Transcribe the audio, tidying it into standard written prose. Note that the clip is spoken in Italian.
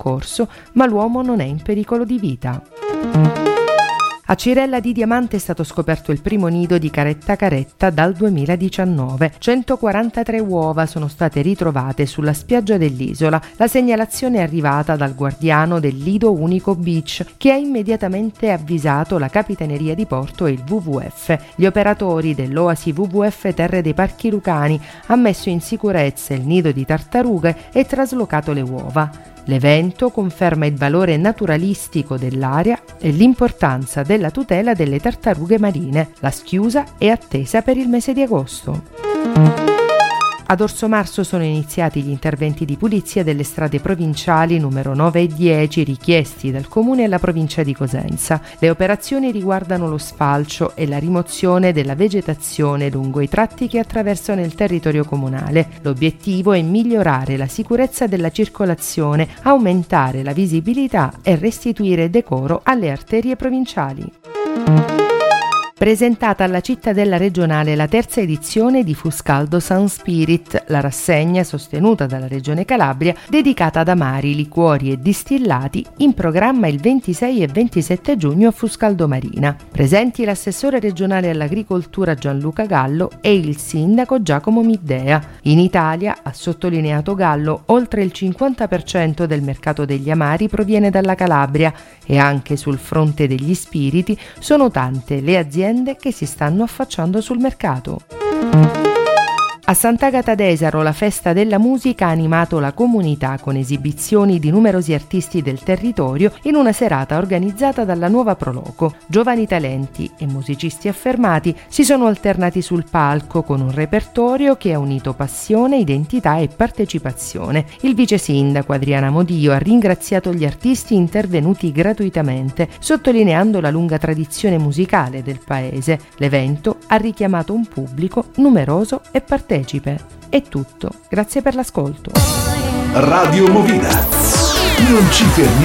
soccorso, ma l'uomo non è in pericolo di vita. A Cirella di Diamante è stato scoperto il primo nido di caretta caretta dal 2019. 143 uova sono state ritrovate sulla spiaggia dell'isola. La segnalazione è arrivata dal guardiano del Lido Unico Beach, che ha immediatamente avvisato la Capitaneria di Porto e il WWF. Gli operatori dell'Oasi WWF Terre dei Parchi Lucani hanno messo in sicurezza il nido di tartarughe e traslocato le uova. L'evento conferma il valore naturalistico dell'area e l'importanza della tutela delle tartarughe marine. La schiusa è attesa per il mese di agosto. Ad Orso Marso sono iniziati gli interventi di pulizia delle strade provinciali numero 9 e 10 richiesti dal Comune e la provincia di Cosenza. Le operazioni riguardano lo sfalcio e la rimozione della vegetazione lungo i tratti che attraversano il territorio comunale. L'obiettivo è migliorare la sicurezza della circolazione, aumentare la visibilità e restituire decoro alle arterie provinciali. Presentata alla Cittadella regionale la terza edizione di Fuscaldo Sun Spirit, la rassegna sostenuta dalla Regione Calabria dedicata ad amari, liquori e distillati, in programma il 26 e 27 giugno a Fuscaldo Marina. Presenti l'assessore regionale all'agricoltura Gianluca Gallo e il sindaco Giacomo Middea. In Italia, ha sottolineato Gallo, oltre il 50% del mercato degli amari proviene dalla Calabria e anche sul fronte degli spiriti sono tante le aziende che si stanno affacciando sul mercato. A Sant'Agata d'Esaro la festa della musica ha animato la comunità con esibizioni di numerosi artisti del territorio in una serata organizzata dalla Nuova Proloco. Giovani talenti e musicisti affermati si sono alternati sul palco con un repertorio che ha unito passione, identità e partecipazione. Il vice sindaco Adriana Modio ha ringraziato gli artisti intervenuti gratuitamente, sottolineando la lunga tradizione musicale del paese. L'evento ha richiamato un pubblico numeroso e partecipe. È tutto, grazie per l'ascolto. Radio Movida. Non ci fermiamo.